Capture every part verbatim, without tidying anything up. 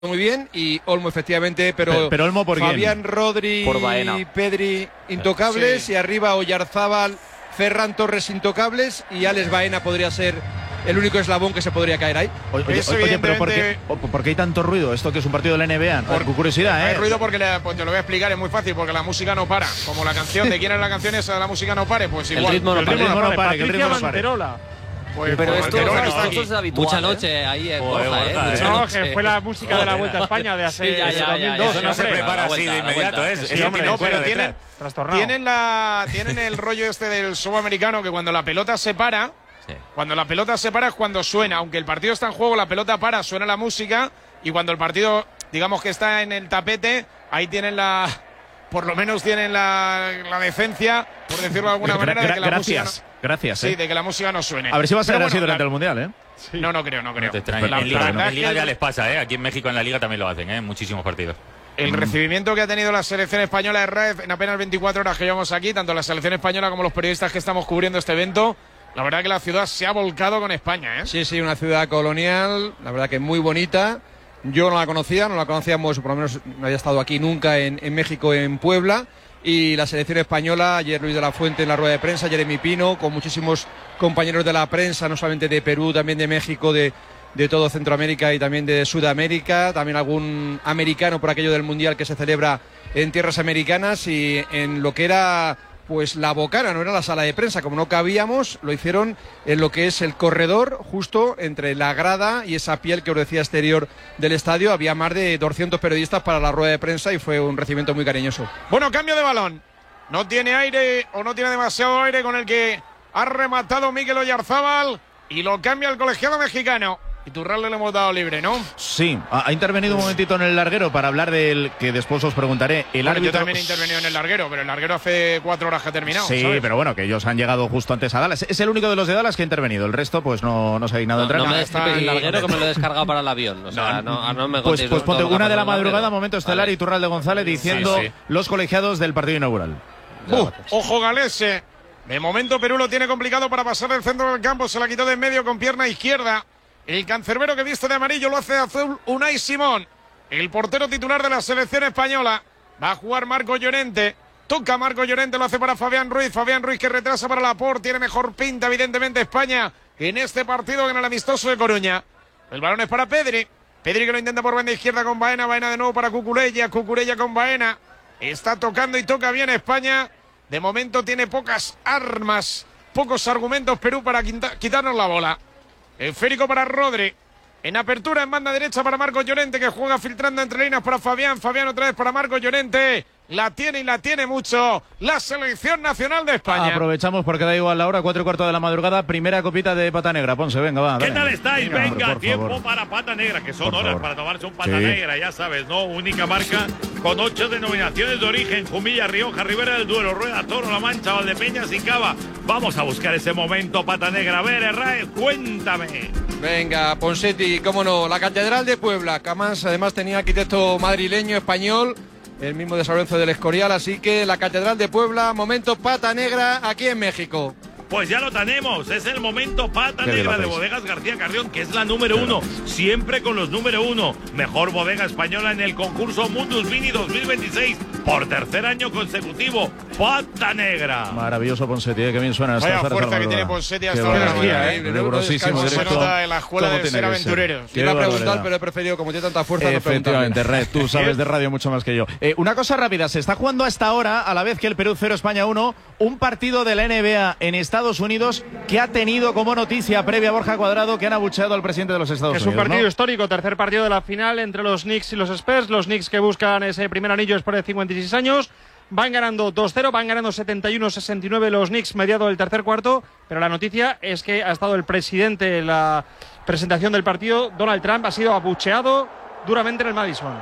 muy bien y Olmo efectivamente, pero, pero, pero Olmo por Fabián, quién? Rodri y Pedri intocables, sí. Y arriba Oyarzábal, Ferran Torres intocables y Alex Baena podría ser el único eslabón que se podría caer ahí. Oye, oye, oye pero ¿por qué, ¿por qué hay tanto ruido? Esto que es un partido de la N B A, por curiosidad, ¿eh? Hay ruido porque le, pues te lo voy a explicar, es muy fácil, porque la música no para. Como la canción de quién es la canción esa de la música no pare, pues igual. El ritmo no, el ritmo ritmo no no para, pare, que el ritmo no pare. Pues, pero pues esto, Manterola esto, está esto es habitual. Mucha ¿eh? noche ahí en Joder, Borja, ¿eh? Borja, Mucha no, noche. que fue la música de la Vuelta a España de hace sí, ya, ya, dos mil dos. Eso no se prepara así de inmediato, ¿eh? Sí, hombre, no, pero tienen, tienen, la, tienen el rollo este del subamericano que cuando la pelota se para, sí. cuando la pelota se para es cuando suena. Aunque el partido está en juego, la pelota para, suena la música. Y cuando el partido, digamos que está en el tapete, ahí tienen la... Por lo menos tienen la, la decencia, por decirlo de alguna manera, de que la gracias, música no, gracias. Sí, eh. de que la música no suene. A ver si va a ser Pero así bueno, durante la, el Mundial, ¿eh? Sí. No, no creo, no creo. No te extrañes. La, en Liga, la, en Liga ya les pasa, ¿eh? Aquí en México en la Liga también lo hacen, ¿eh? Muchísimos partidos. El mm. recibimiento que ha tenido la selección española de Raez en apenas veinticuatro horas que llevamos aquí, tanto la selección española como los periodistas que estamos cubriendo este evento, la verdad que la ciudad se ha volcado con España, ¿eh? Sí, sí, una ciudad colonial, la verdad que muy bonita. Yo no la conocía, no la conocíamos, por lo menos no había estado aquí nunca en, en México, en Puebla. Y la selección española, ayer Luis de la Fuente en la rueda de prensa, Jeremy Pino, con muchísimos compañeros de la prensa, no solamente de Perú, también de México, de, de todo Centroamérica y también de Sudamérica, también algún americano por aquello del Mundial que se celebra en tierras americanas y en lo que era pues la bocana, no era la sala de prensa, como no cabíamos, lo hicieron en lo que es el corredor, justo entre la grada y esa piel que os decía exterior del estadio. Había más de doscientos periodistas para la rueda de prensa y fue un recibimiento muy cariñoso. Bueno, cambio de balón. No tiene aire o no tiene demasiado aire con el que ha rematado Mikel Oyarzábal y lo cambia el colegiado mexicano. Iturralde le hemos dado libre, ¿no? Sí, ha, ha intervenido un momentito en el larguero para hablar del que después os preguntaré. El bueno, árbitro... Yo también he intervenido en el larguero, pero el larguero hace cuatro horas que ha terminado. Sí, ¿sabes? pero bueno, que ellos han llegado justo antes a Dallas. Es el único de los de Dallas que ha intervenido. El resto, pues no, no se ha dignado no, entrar. No me está el larguero que me lo he descargado para el avión. O sea, no, no, no me Pues, pues ponte una de la madrugada, momento estelar, vale. Iturralde González diciendo sí, sí. los colegiados del partido inaugural. Uh, ojo Galese. De momento Perú lo tiene complicado para pasar del centro del campo. Se la quitó de en medio con pierna izquierda. El cancerbero que viste de amarillo lo hace de azul Unai Simón. El portero titular de la selección española. Va a jugar Marco Llorente. Toca Marco Llorente, lo hace para Fabián Ruiz. Fabián Ruiz que retrasa para Laporte. Tiene mejor pinta, evidentemente, España en este partido que en el amistoso de Coruña. El balón es para Pedri. Pedri que lo intenta por banda izquierda con Baena. Baena de nuevo para Cucurella. Cucurella con Baena. Está tocando y toca bien España. De momento tiene pocas armas, pocos argumentos Perú para quitarnos la bola. Esférico para Rodri. En apertura en banda derecha para Marco Llorente que juega filtrando entre líneas para Fabián. Fabián otra vez para Marco Llorente. La tiene y la tiene mucho la selección nacional de España. Aprovechamos porque da igual la hora, cuatro y cuarto de la madrugada. Primera copita de pata negra. Ponce, venga, va. ¿Qué dale. tal estáis? Venga, venga, hombre, tiempo favor. para pata negra, que son Por horas favor. para tomarse un pata Sí. negra, ya sabes, ¿no? Única marca con ocho denominaciones de origen: Jumilla, Rioja, Ribera del Duero, Rueda, Toro, La Mancha, Valdepeñas y Cava. Vamos a buscar ese momento, pata negra. A ver, Herrera, cuéntame. Venga, Ponseti, cómo no, la Catedral de Puebla, que además, además tenía arquitecto madrileño, español, el mismo de San Lorenzo del Escorial, así que la Catedral de Puebla, momento pata negra aquí en México. Pues ya lo tenemos, es el momento pata Qué negra bien de lo Bodegas García Carrión, que es la número uno, siempre con los número uno. Mejor bodega española en el concurso Mundus Vini dos mil veintiséis, por tercer año consecutivo, pata negra. Maravilloso Ponseti, eh, que bien suena. Vaya estas fuerza que tiene Ponseti hasta ahora. ¿eh? Rigurosísimo, Se directo. nota en la escuela de ser aventureros. Iba a preguntar, pero he preferido, como tiene tanta fuerza, no Efectivamente, preguntarle. Red, tú sabes de radio mucho más que yo. Eh, una cosa rápida, se está jugando a esta hora, a la vez que el Perú cero, España uno, un partido de la N B A en Estados Unidos que ha tenido como noticia previa Borja Cuadrado que han abucheado al presidente de los Estados es Unidos. Es un partido ¿no? histórico, tercer partido de la final entre los Knicks y los Spurs. Los Knicks que buscan ese primer anillo después de cincuenta y seis años. Van ganando dos cero, van ganando setenta y uno sesenta y nueve los Knicks mediado del tercer cuarto. Pero la noticia es que ha estado el presidente en la presentación del partido. Donald Trump ha sido abucheado duramente en el Madison.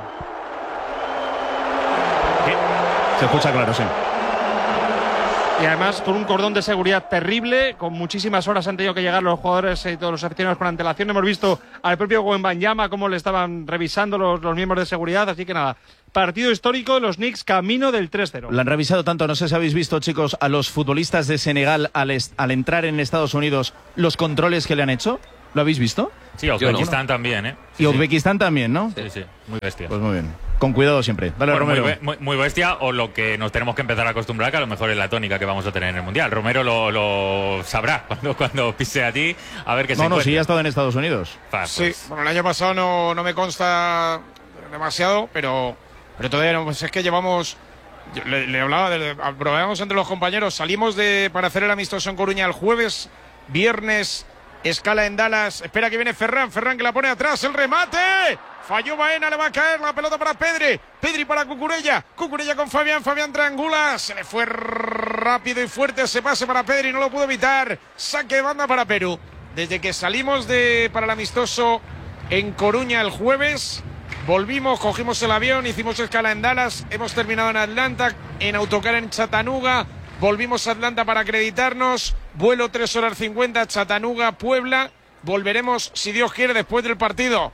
Se escucha claro, sí. Y además con un cordón de seguridad terrible, con muchísimas horas han tenido que llegar los jugadores y todos los aficionados con antelación. Hemos visto al propio Wembanyama cómo le estaban revisando los, los miembros de seguridad, así que nada, partido histórico, los Knicks camino del tres cero. Lo han revisado tanto, no sé si habéis visto, chicos, a los futbolistas de Senegal al, al entrar en Estados Unidos, los controles que le han hecho. ¿Lo habéis visto? Sí, Uzbekistán también, ¿eh? Y Uzbekistán también, ¿no? Sí, sí, muy bestia. Pues muy bien. Con cuidado siempre. Dale, bueno, Romero. Muy, muy, muy bestia, o lo que nos tenemos que empezar a acostumbrar, que a lo mejor es la tónica que vamos a tener en el Mundial. Romero lo, lo sabrá cuando, cuando pise a ti, a ver qué se No, no, encuentra. sí, ha estado en Estados Unidos. Pa, pues. Sí, bueno, el año pasado no, no me consta demasiado, pero, pero todavía no. Pues es que llevamos... Le, le hablaba, de, probamos entre los compañeros, salimos de para hacer el amistoso en Coruña el jueves, viernes, escala en Dallas, espera que viene Ferran, Ferran que la pone atrás, el remate, falló Baena, le va a caer la pelota para Pedri, Pedri para Cucurella, Cucurella con Fabián, Fabián triangula, se le fue rápido y fuerte ese pase para Pedri, no lo pudo evitar, saque de banda para Perú. Desde que salimos de para el amistoso en Coruña el jueves, volvimos, cogimos el avión, hicimos escala en Dallas, hemos terminado en Atlanta, en autocar en Chattanooga, volvimos a Atlanta para acreditarnos, vuelo tres horas cincuenta, Chattanooga, Puebla, volveremos, si Dios quiere, después del partido,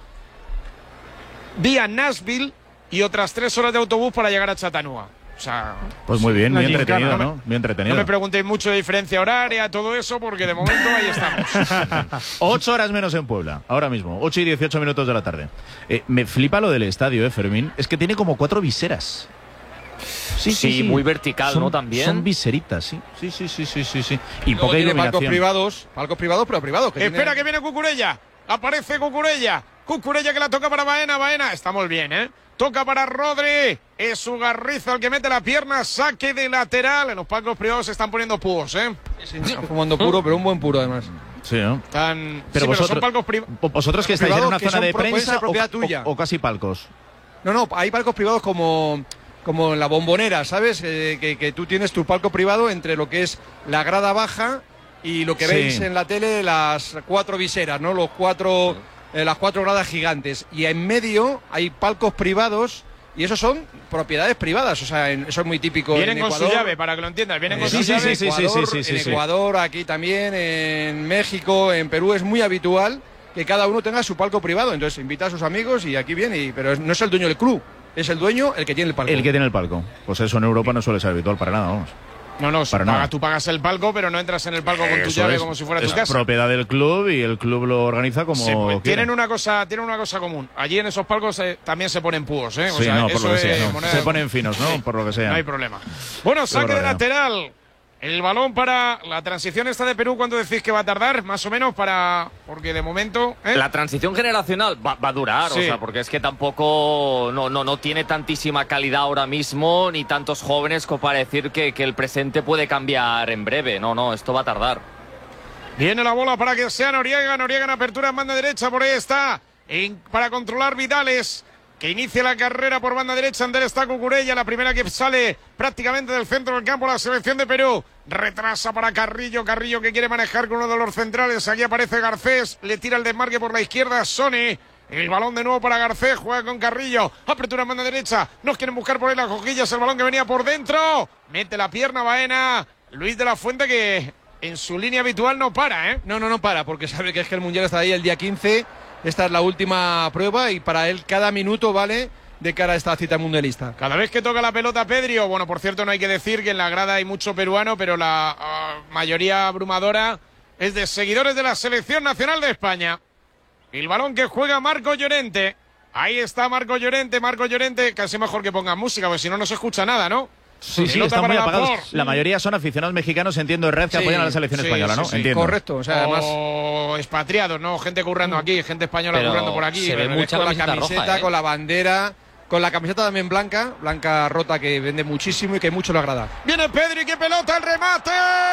vía Nashville y otras tres horas de autobús para llegar a Chattanooga. O sea, pues muy bien, muy entretenido, no, ¿no? Me, muy entretenido. No me preguntéis mucho de diferencia horaria, todo eso, porque de momento ahí estamos. Ocho horas menos en Puebla, ahora mismo, ocho y dieciocho minutos de la tarde. Eh, me flipa lo del estadio, eh, Fermín. Es que tiene como cuatro viseras. Sí, sí, sí, sí. Muy vertical, son, ¿no? También. Son viseritas, sí. Sí, sí, sí, sí, sí, sí. Y luego poca tiene iluminación. palcos privados, palcos privados, pero privados. Que Espera tiene... que viene Cucurella. Aparece Cucurella. Cucurella que la toca para Baena, Baena. Estamos bien, ¿eh? Toca para Rodri. Es Ugarriza el que mete la pierna. Saque de lateral. En los palcos privados se están poniendo púos, ¿eh? Sí, están fumando puro, pero un buen puro además. Sí, ¿no? Están... Pero, sí, vosotros, pero son palcos privados. ¿Vosotros que estáis en una zona de prensa o, tuya. O, o casi palcos? No, no, hay palcos privados como, como en la Bombonera, ¿sabes? Eh, que, que tú tienes tu palco privado entre lo que es la grada baja y lo que sí. veis en la tele, las cuatro viseras, ¿no? Los cuatro, eh, las cuatro gradas gigantes. Y en medio hay palcos privados. Y esos son propiedades privadas, o sea, en, eso es muy típico. Vienen en con Ecuador. su llave, para que lo entiendas. Vienen con sí, su sí, llave. Sí, sí, Ecuador, sí, sí, sí, en sí, Ecuador, aquí también, en México, en Perú es muy habitual que cada uno tenga su palco privado. Entonces invita a sus amigos y aquí viene, y, pero no es el dueño del club, es el dueño el que tiene el palco. El que tiene el palco. Pues eso en Europa no suele ser habitual para nada, vamos. No, no, para paga, nada. Tú pagas el palco, pero no entras en el palco con tu Eso llave es, como si fuera es tu casa. Es propiedad del club y el club lo organiza como se, pues, tienen quiera. una cosa, tienen una cosa común. Allí en esos palcos eh, también se ponen púos, ¿eh? O sí, sea, no, por eso lo que sea. es No. moneda... Se ponen finos, ¿no? Sí, por lo que sea. No hay problema. Bueno, saque de lateral. El balón para la transición esta de Perú, ¿cuánto decís que va a tardar? Más o menos para... Porque de momento... ¿eh? La transición generacional va, va a durar, sí. O sea, porque es que tampoco... No, no, no tiene tantísima calidad ahora mismo, ni tantos jóvenes como para decir que, que el presente puede cambiar en breve. No, no, esto va a tardar. Viene la bola para que sea Noriega. Noriega en apertura en banda derecha, por ahí está. En, para controlar Vidales, que inicia la carrera por banda derecha. Ander está Cucurella, la primera que sale prácticamente del centro del campo, la selección de Perú. Retrasa para Carrillo, Carrillo que quiere manejar con uno de los centrales. Aquí aparece Garcés, le tira el desmarque por la izquierda Sone. El balón de nuevo para Garcés, juega con Carrillo. Apertura en banda derecha, nos quieren buscar por ahí las cojillas. El balón que venía por dentro, mete la pierna Baena. Luis de la Fuente que en su línea habitual no para, ¿eh? No, no, no para, porque sabe que es que el Mundial está ahí el día quince. Esta es la última prueba y para él cada minuto vale de cara a esta cita mundialista. Cada vez que toca la pelota Pedri, o bueno, por cierto, no hay que decir que en la grada hay mucho peruano, pero la uh, mayoría abrumadora es de seguidores de la Selección Nacional de España. El balón que juega Marco Llorente. Ahí está Marco Llorente, Marco Llorente, casi mejor que ponga música, porque si no, no se escucha nada, ¿no? Sí, sí, están muy apagados. La, la mayoría son aficionados mexicanos, entiendo, de red que sí, apoyan a la selección sí, española, ¿no? Sí, sí, entiendo. Correcto, o sea, además... O expatriados, ¿no? Gente currando aquí, gente española pero currando por aquí. Se ve mucha con la camiseta, camiseta, roja, ¿eh? con la bandera, con la camiseta también blanca, blanca rota que vende muchísimo y que mucho le agrada. Viene Pedri, qué pelota, el remate,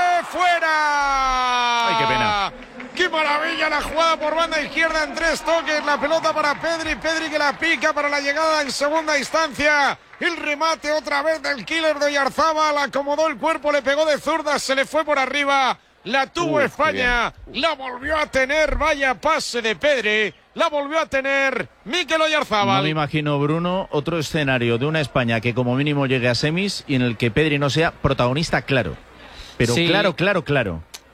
fuera. Ay, qué pena. ¡Qué maravilla la jugada por banda izquierda en tres toques! La pelota para Pedri, Pedri que la pica para la llegada en segunda instancia. El remate otra vez del killer de Oyarzábal, acomodó el cuerpo, le pegó de zurda, se le fue por arriba. La tuvo Uf, España, la volvió a tener, vaya pase de Pedri. La volvió a tener Mikel Oyarzábal. No me imagino, Bruno, otro escenario de una España que como mínimo llegue a semis y en el que Pedri no sea protagonista, claro. Pero sí. claro, claro, claro.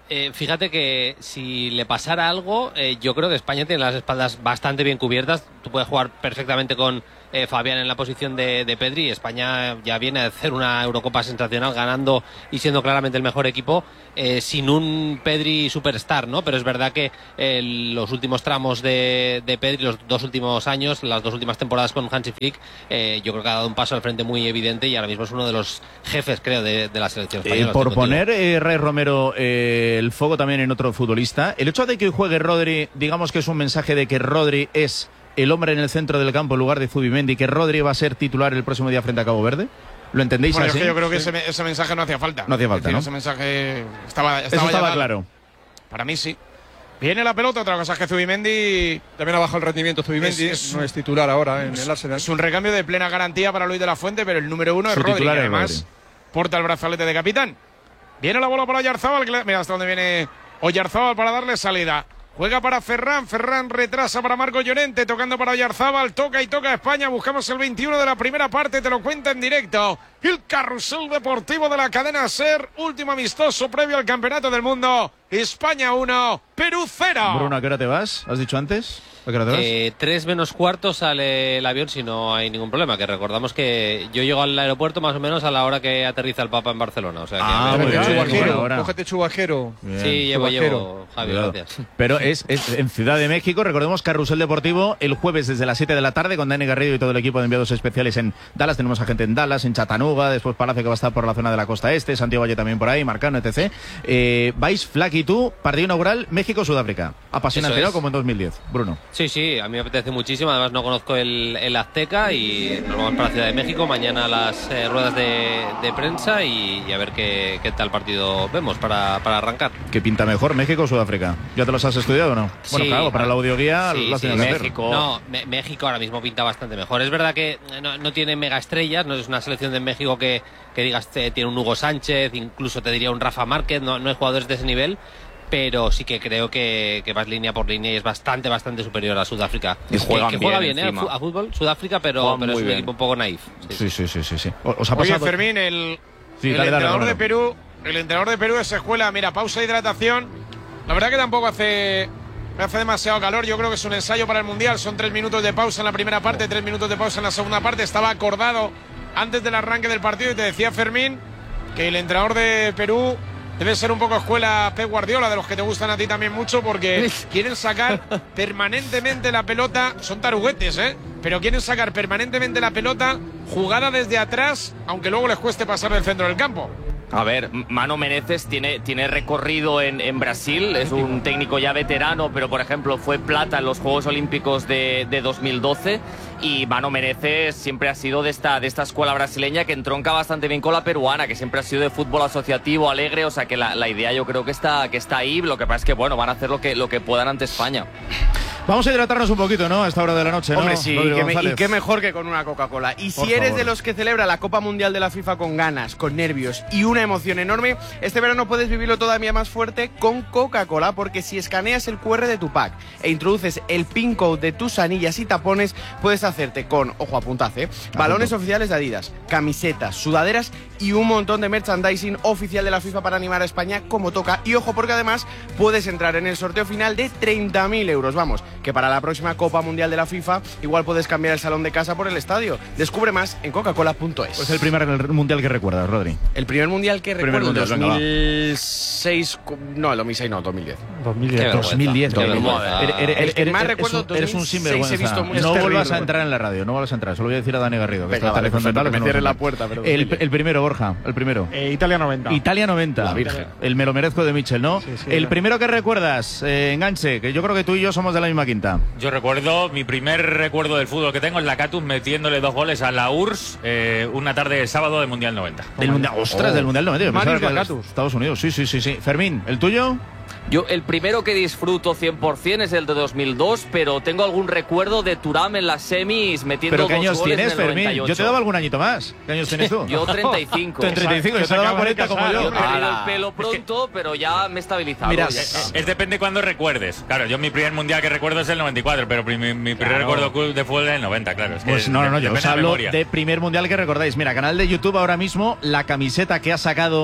Eh, fíjate que si le pasara algo, eh, yo creo que España tiene las espaldas bastante bien cubiertas. Tú puedes jugar perfectamente con eh, Fabián en la posición de, de Pedri. España ya viene a hacer una Eurocopa sensacional, ganando y siendo claramente el mejor equipo, eh, sin un Pedri superstar, ¿no? Pero es verdad que eh, los últimos tramos de, de Pedri, los dos últimos años, las dos últimas temporadas con Hansi Flick, eh, yo creo que ha dado un paso al frente muy evidente y ahora mismo es uno de los jefes, creo, de, de la selección española. Eh, por poner, eh, Ray Romero, eh, el foco también en otro futbolista, el hecho de que hoy juegue Rodri, digamos que es un mensaje de que Rodri es el hombre en el centro del campo en lugar de Zubimendi, que Rodri va a ser titular el próximo día frente a Cabo Verde. ¿Lo entendéis bueno, así? Es que yo creo que sí. ese, ese mensaje no hacía falta. No hacía falta, decir, ¿no? Ese mensaje estaba, estaba, Eso estaba ya claro. Para mí sí. Viene la pelota, otra cosa es que Zubimendi también ha bajado el rendimiento. Zubimendi es, es, no es titular ahora en es, el Arsenal. Es un recambio de plena garantía para Luis de la Fuente, pero el número uno Su es Rodri, que además Rodri. porta el brazalete de capitán. Viene la bola para Oyarzábal, que le, mira hasta dónde viene Oyarzábal para darle salida. Juega para Ferran, Ferran retrasa para Marco Llorente, tocando para Oyarzábal, toca y toca a España, buscamos el veintiuno de la primera parte, te lo cuenta en directo. El carrusel deportivo de la cadena SER, último amistoso previo al Campeonato del Mundo. España uno, Perú cero. Bruno, ¿a qué hora te vas? ¿Has dicho antes? ¿A qué hora te vas? Eh, tres menos cuarto sale el avión si no hay ningún problema, que recordamos que yo llego al aeropuerto más o menos a la hora que aterriza el Papa en Barcelona. O sea que Ah, me- muy bien, Chubajero, buena hora. cógete chubajero. Bien. Sí, llevo, Chubajero. llevo, Javi, Cuidado. gracias. Pero es, es en Ciudad de México, recordemos Carrusel Deportivo el jueves desde las siete de la tarde con Dani Garrido y todo el equipo de enviados especiales en Dallas. Tenemos a gente en Dallas, en Chattanooga, después Palacio que va a estar por la zona de la costa este, Santiago Valle también por ahí, Marcano, etcétera. Eh, vais, Flack y tú, partido inaugural México-Sudáfrica. Apasionante, Eso ¿no? es. Como en dos mil diez. Bruno. Sí, sí, a mí me apetece muchísimo. Además, no conozco el, el Azteca y nos vamos para la Ciudad de México. Mañana las eh, ruedas de, de prensa y, y a ver qué, qué tal partido vemos para, para arrancar. ¿Qué pinta mejor, México o Sudáfrica? ¿Ya te los has estudiado o no? Bueno, Sí, claro, para la audioguía sí, lo has sí, tenido que hacer. México. No, Me- México ahora mismo pinta bastante mejor. Es verdad que no, no tiene mega estrellas, no es una selección de México que, que digas eh, tiene un Hugo Sánchez, incluso te diría un Rafa Márquez, no, no hay jugadores de ese nivel, pero sí que creo que, que vas línea por línea y es bastante, bastante superior a Sudáfrica. Y Es que- juegan que, juega bien bien, ¿eh? encima. a fútbol, Sudáfrica, pero, Juegan pero es muy un bien. equipo un poco naif. Sí, Sí, sí, sí, sí, sí. O- ¿Os ha Oye, pasado? Fermín, el, Sí, el dale, dale, entrenador Romero. de Perú, el entrenador de Perú es escuela, mira, pausa de hidratación. La verdad que tampoco hace, hace demasiado calor, yo creo que es un ensayo para el Mundial, son tres minutos de pausa en la primera parte, tres minutos de pausa en la segunda parte, estaba acordado antes del arranque del partido y te decía Fermín que el entrenador de Perú debe ser un poco escuela Pep Guardiola, de los que te gustan a ti también mucho, porque quieren sacar permanentemente la pelota, son taruguetes, ¿eh? Pero quieren sacar permanentemente la pelota jugada desde atrás, aunque luego les cueste pasar del centro del campo. A ver, Mano Menezes tiene, tiene recorrido en, en Brasil, es un técnico ya veterano, pero por ejemplo fue plata en los Juegos Olímpicos de, de dos mil doce y Mano Menezes siempre ha sido de esta, de esta escuela brasileña que entronca bastante bien con la peruana, que siempre ha sido de fútbol asociativo, alegre, o sea que la, la idea yo creo que está, que está ahí, lo que pasa es que bueno, van a hacer lo que, lo que puedan ante España. Vamos a hidratarnos un poquito, ¿no? A esta hora de la noche, ¿no? Hombre, sí, Rodrigo que me- y González. qué mejor que con una Coca-Cola. Y Por si eres favor. de los que celebra la Copa Mundial de la FIFA con ganas, con nervios y una emoción enorme, este verano puedes vivirlo todavía más fuerte con Coca-Cola, porque si escaneas el cu erre de tu pack e introduces el pin code de tus anillas y tapones, puedes hacerte con, ojo, apuntad, ¿eh? balones oficiales de Adidas, camisetas, sudaderas y un montón de merchandising oficial de la FIFA para animar a España como toca. Y ojo, porque además puedes entrar en el sorteo final de treinta mil euros. Vamos, que para la próxima Copa Mundial de la FIFA igual puedes cambiar el salón de casa por el estadio. Descubre más en coca cola punto es. Pues el primer mundial que recuerdas, Rodri. El primer mundial que Primer recuerdo, mundial, venga, va. dos mil seis, no, el dos mil seis no, dos mil diez. dos mil Qué diez. vergüenza, dos mil diez, qué dos mil diez. vergüenza. Eres- eres- El que eres- más eres recuerdo, un- Eres un dos mil seis he sinvergüenza. visto muy- es No vuelvas terrible. a entrar en la radio, no vuelvas a entrar. Se lo voy a decir a Dani Garrido, que Venga, está vale, realizando perfecto, tal, que me no cierre vamos a la entrar. puerta, pero El, dos mil el primero, Borja, el primero. Eh, Italia noventa. Italia noventa. La Virgen. El me lo merezco de Michel, ¿no? Sí, sí, el claro. primero que recuerdas, eh, enganche, que yo creo que tú y yo somos de la misma quinta. Yo recuerdo, mi primer recuerdo del fútbol que tengo es la Catus metiéndole dos goles a la U R S S eh, una tarde de sábado del Mundial noventa. Del mundial, ostras, Oh. del mundial noventa. Yo pensaba Marius que era de Lacatus. Estados Unidos, sí, sí, sí, sí. Fermín, ¿el tuyo? Yo el primero que disfruto cien por ciento es el de dos mil dos, pero tengo algún recuerdo de Thuram en las semis metiendo ¿Pero qué dos años goles tienes, en el Fermín? noventa y ocho. Yo te daba algún añito más. ¿Qué años tienes tú? Yo treinta y cinco. Tú en treinta y cinco, Que yo se te daba acaba de cuarenta como casar, yo. Yo he perdido Ala. el pelo pronto, pero ya me he estabilizado. Mira, ya eh, está. Es depende cuando recuerdes. Claro, yo mi primer mundial que recuerdo es el noventa y cuatro, pero mi, mi primer Claro. recuerdo cool de fútbol es el noventa, claro. Es que Pues no, no, no, yo depende os de la hablo memoria. de primer mundial que recordáis. Mira, canal de YouTube ahora mismo, la camiseta que ha sacado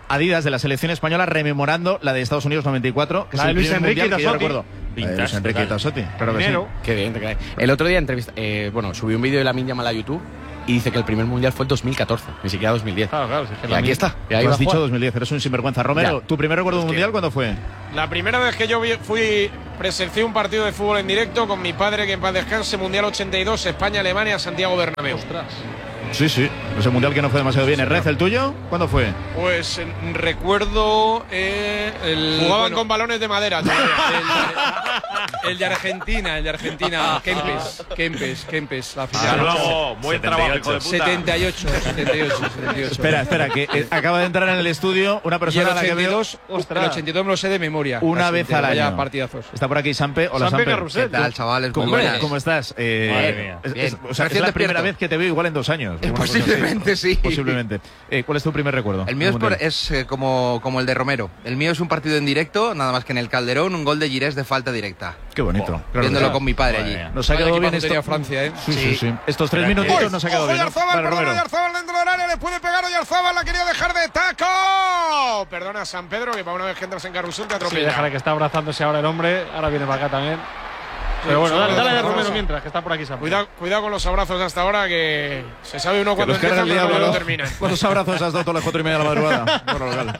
Adidas de la selección española rememorando la de Estados Unidos noventa y cuatro, que la es de el Luis primer Enrique mundial que yo Tassotti. recuerdo. La de Luis Enrique y Tassotti, claro que sí. Primero. Qué bien, te cae. El otro día entrevista, eh, bueno, subí un vídeo de Lamine Yamal a YouTube y dice que el primer mundial fue en dos mil catorce, ni siquiera dos mil diez. Claro, claro, si es que Y la aquí mi- está. Y ahí Tú va has a dicho jugar. dos mil diez, eres un sinvergüenza. Romero, Ya. ¿tu primer recuerdo de un Es que- mundial cuándo fue? La primera vez que yo vi- fui, presencié un partido de fútbol en directo con mi padre, que en paz descanse, Mundial ochenta y dos, España-Alemania, Santiago Bernabéu. Sí, sí. Ese mundial que no fue demasiado bien. ¿Rez, el tuyo? ¿Cuándo fue? Pues eh, recuerdo eh, el. Jugaban bueno, con balones de madera. todavía. el, de, el de Argentina, el de Argentina, Kempes, Kempes, Kempes, la final. Luego, buen trabajo, hijo de puta. setenta y ocho, setenta y ocho, setenta y ocho. Espera, espera, que eh, acaba de entrar en el estudio una Y el persona a la que ochenta y veo dos, el ochenta y dos me lo sé de memoria. una casi vez entero, al vaya año. partidazos. Está por aquí Sampe. Hola, Sampe Sampe. Carrusel. ¿Qué tal, chavales? ¿Cómo, Muy buenas. ¿Cómo estás? Eh, Madre mía. es, Bien. es- o sea, es Recién la primera despierto. vez que te veo igual en dos años. Eh, Una cosa así. posiblemente sí. Posiblemente. Eh, ¿Cuál es tu primer recuerdo? El mío es, del por- mundial? es eh, como, como el de Romero. El mío es un partido en directo, nada más que en el Calderón, un gol de Girés de falta directa. Qué bonito. Claro que Viéndolo sí. con mi padre Madre allí. mía. Nos ha Vaya quedado bien equipazo tenía esto. Francia, ¿eh? Sí, sí, sí. Estos tres Pero que- minutitos nos ha quedado Ojo, bien. ¿no? Oyarzabal, Vale, perdón, Romero. Oyarzabal dentro del área, le puede pegar Oyarzabal, la quería dejar de taco. Perdona, San Pedro, que para una vez que entras en carrusel te Sí, atropella. déjale que está abrazándose ahora el hombre. Ahora viene para acá también. Pero bueno, dale, dale a Romero mientras, que está por aquí Sam. Cuidado, cuidado con los abrazos hasta ahora, que se sabe uno Que cuando los carga empieza, el pero diablo, no ¿no? termina. ¿Cuántos abrazos has dado todas las cuatro y media de la madrugada? Bueno, legal.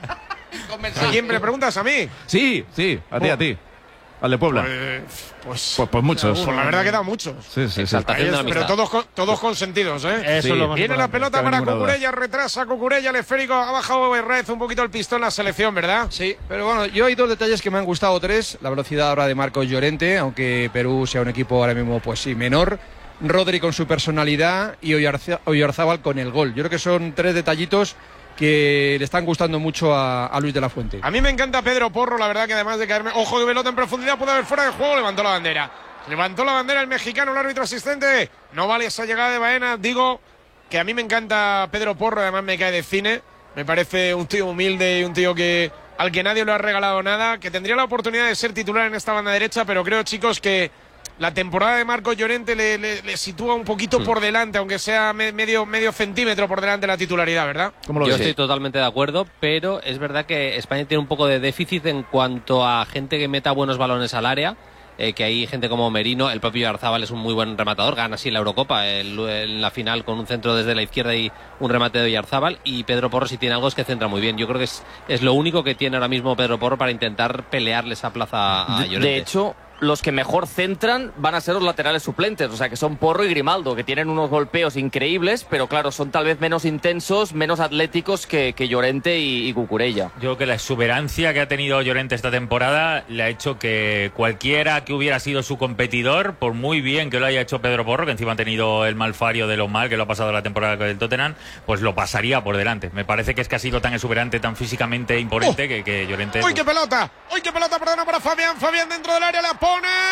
¿A quién me preguntas? ¿A mí? Sí, sí, a ti, a ti. Al de Puebla. Pues, pues, Pues, pues muchos. pues la verdad que da muchos. Sí, sí, sí. Exaltación Ahí de la es- pero amistad. todos, con- todos consentidos, ¿eh? Eso Sí. es lo más Viene la importante. pelota cabe para ninguna duda. Cucurella, retrasa Cucurella, el esférico, ha bajado Herrez un poquito el pistón la selección, ¿verdad? Sí, pero bueno, yo hay dos detalles que me han gustado, tres. La velocidad ahora de Marcos Llorente, aunque Perú sea un equipo ahora mismo, pues sí, menor. Rodri con su personalidad y Oyarza- Oyarzábal con el gol. Yo creo que son tres detallitos que le están gustando mucho a, a Luis de la Fuente. A mí me encanta Pedro Porro, la verdad que además de caerme, ojo de pelota en profundidad, puede haber fuera de juego, levantó la bandera. Levantó la bandera el mexicano, el árbitro asistente. No vale esa llegada de Baena. Digo que a mí me encanta Pedro Porro, además me cae de cine. Me parece un tío humilde y un tío que al que nadie le ha regalado nada, que tendría la oportunidad de ser titular en esta banda derecha, pero creo, chicos, que la temporada de Marcos Llorente le, le- le sitúa un poquito por delante, aunque sea me- medio, medio centímetro por delante de la titularidad, ¿verdad? ¿Cómo lo Yo ves? estoy totalmente de acuerdo, pero es verdad que España tiene un poco de déficit en cuanto a gente que meta buenos balones al área. Eh, que hay gente como Merino, el propio Oyarzábal es un muy buen rematador, gana así la Eurocopa el- en la final con un centro desde la izquierda y un remate de Oyarzábal, y Pedro Porro si tiene algo es que centra muy bien. Yo creo que es, es lo único que tiene ahora mismo Pedro Porro para intentar pelearle esa plaza a Llorente. De hecho, los que mejor centran van a ser los laterales suplentes, o sea que son Porro y Grimaldo, que tienen unos golpeos increíbles, pero claro, son tal vez menos intensos, menos atléticos que, que Llorente y, y Cucurella. Yo creo que la exuberancia que ha tenido Llorente esta temporada le ha hecho que cualquiera que hubiera sido su competidor, por muy bien que lo haya hecho Pedro Porro, que encima ha tenido el malfario de lo mal que lo ha pasado la temporada con el Tottenham, pues lo pasaría por delante. Me parece que es que ha sido tan exuberante, tan físicamente imponente, que, que Llorente... ¡Uy, qué pelota! ¡Uy, qué pelota! Perdona para Fabián. Fabián dentro del área la pone.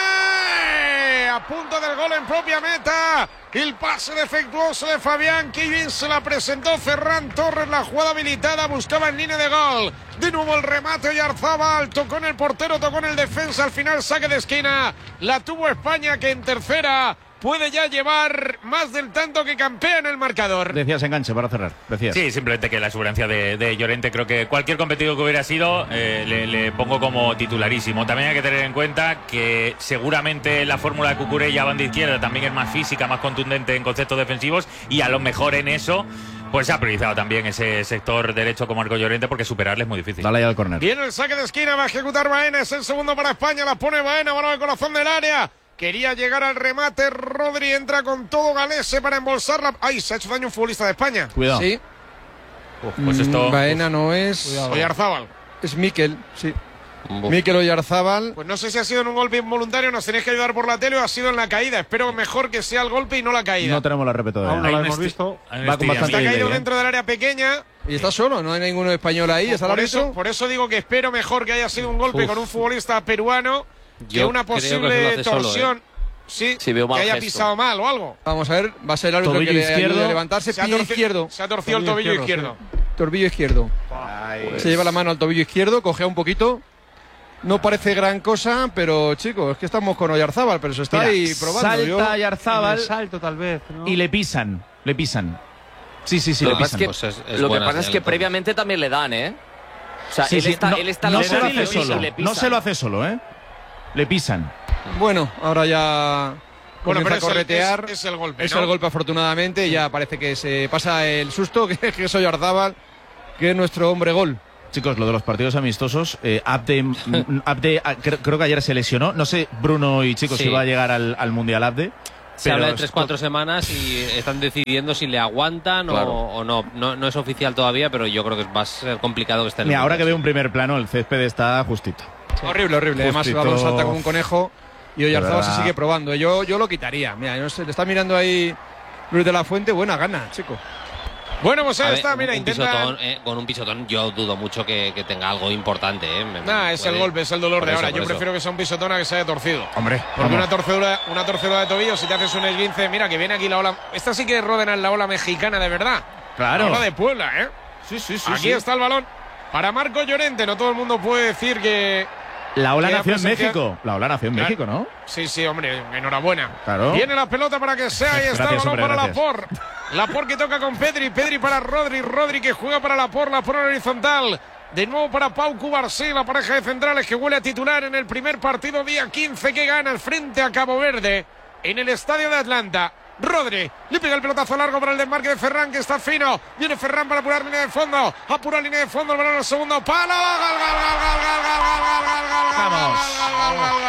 A punto del gol en propia meta. El pase defectuoso de Fabián. Qué bien se la presentó Ferran Torres. La jugada habilitada. Buscaba en línea de gol. De nuevo el remate. Oyarzábal tocó en el portero, tocó en el defensa. Al final saque de esquina. La tuvo España, que en tercera puede ya llevar más del tanto que campea en el marcador. Decías enganche para cerrar. Decías. Sí, simplemente que la exuberancia de, de Llorente, creo que cualquier competidor que hubiera sido, eh, le, le pongo como titularísimo. También hay que tener en cuenta que seguramente la fórmula de Cucurella banda izquierda también es más física, más contundente en conceptos defensivos, y a lo mejor en eso pues se ha priorizado también ese sector derecho con Marco Llorente, porque superarle es muy difícil. Dale ya al córner. Viene el saque de esquina, va a ejecutar Baena, es el segundo para España, la pone Baena, balón al corazón del área. Quería llegar al remate, Rodri entra con todo Galese para embolsarla. ¡Ay, se ha hecho daño un futbolista de España! Cuidado. Sí. Uf, pues esto... Mm, Baena no es. Oyarzábal. Es Mikel, sí. Buf. Mikel Oyarzábal. Pues no sé si ha sido en un golpe involuntario, nos tenéis que ayudar por la tele, o ha sido en la caída. Espero mejor que sea el golpe y no la caída. No tenemos la repito Aún no Hay lo un hemos esti- visto. hay un Va con estiramiento. bastante Está caído ¿eh? dentro del área pequeña. Y está solo, no hay ninguno español ahí. Está el Por eso, árbitro. por eso digo que espero mejor que haya sido un golpe Uf. con un futbolista peruano que Yo una creo que eso lo posible hace solo, torsión. Sí, Sí, veo mal que haya gesto. pisado mal o algo. Vamos a ver, va a ser el árbitro Tobillo que le izquierdo. ayude a levantarse. Se ha Pie torci- izquierdo. Se ha torcido el Tobillo tobillo izquierdo, izquierdo. Tobillo izquierdo. Se lleva la mano al tobillo izquierdo, cogea un poquito. No parece gran cosa, pero chicos, es que estamos con Oyarzábal, pero se está Mira, ahí probando. salta Yo- En Oyarzábal el salto, tal vez. ¿no? y le pisan. Le pisan. Sí, sí, sí, Lo le que pasa pisan. es que, Pues es- es lo que buena pasa es señal, que entonces. previamente también le dan, ¿eh? sea, sí, él, sí, está, no, él está no en se lo medio hace y solo. le pisan. No se lo hace solo, ¿eh? Le pisan. Bueno, ahora ya Bueno, comienza pero a es el- corretear. es- es el golpe, Es ¿no? el golpe, afortunadamente. Ya parece que se pasa el susto, que, que es Oyarzábal, que es nuestro hombre gol. Chicos, lo de los partidos amistosos, eh, Abde, mm, Abde ah, creo, creo que ayer se lesionó. No sé, Bruno y chicos, Sí. si va a llegar al, al Mundial Abde. Se pero habla de tres esto- cuatro semanas y están decidiendo si le aguantan Claro. o, o no. no. No es oficial todavía, pero yo creo que va a ser complicado que esté en el Mira, ahora que Mundial. veo un primer plano, el césped está justito. Horrible, horrible. Además, el Justito. balón salta como un conejo y Oyarzábal se verdad. sigue probando. Yo, yo lo quitaría. Mira, no sé, le está mirando ahí Luis de la Fuente. Buena gana, chico. Bueno, pues A ahí ver, está, un- mira, un intenta. pisotón, eh, con un pisotón yo dudo mucho que, que tenga algo importante. Eh. Me- Nah, es el puede- golpe, es el dolor por de eso, ahora. por Yo eso. prefiero que sea un pisotón a que se haya torcido. Hombre, Porque vamos. una torcedura, una torcedura de tobillo, si te haces un esguince, mira que viene aquí la ola. Esta sí que es Ródenas, la ola mexicana de verdad. Claro. La ola de Puebla, ¿eh? Sí, sí, sí. Aquí sí. está el balón para Marco Llorente. No todo el mundo puede decir que. La ola que nació en presencia- México. La ola nació en Claro. México, ¿no? Sí, sí, hombre, enhorabuena. Claro. Viene la pelota para que sea. Ahí está Gracias, el balón hombre, para gracias. Laporte. Laporte que toca con Pedri. Pedri para Rodri. Rodri que juega para Laporte. Laporte en horizontal. De nuevo para Pau Cubarsí, la pareja de centrales que huele a titular en el primer partido día quince que gana el frente a Cabo Verde en el estadio de Atlanta. Rodri le pega el pelotazo largo para el desmarque de Ferran, que está fino. Viene Ferran para apurar línea de fondo. Apura línea de fondo, el balón al segundo palo. Gol, gol, gol, gol, gol, gol, gol, gol, gol, Vamos. gol, gol, gol, gol,